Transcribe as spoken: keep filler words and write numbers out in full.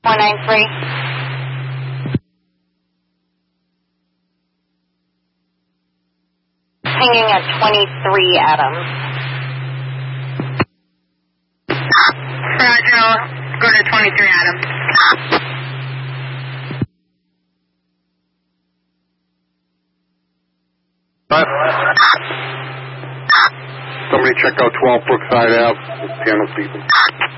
four nine three. Hanging at twenty-three Adams. Roger, I'll go to twenty-three Adams. Somebody check out twelve Brookside Ave, piano people.